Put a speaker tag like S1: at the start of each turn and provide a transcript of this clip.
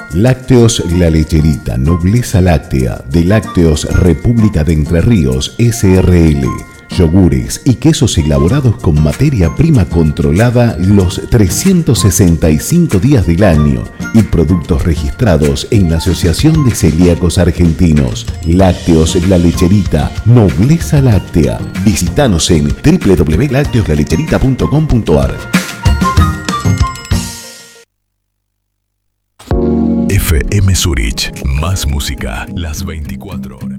S1: Lácteos La Lecherita, nobleza láctea, de Lácteos República de Entre Ríos, SRL. Yogures y quesos elaborados con materia prima controlada los 365 días del año y productos registrados en la Asociación de Celíacos Argentinos. Lácteos La Lecherita, nobleza láctea. Visítanos en www.lacteoslalecherita.com.ar.
S2: FM Zurich, más música las 24 horas.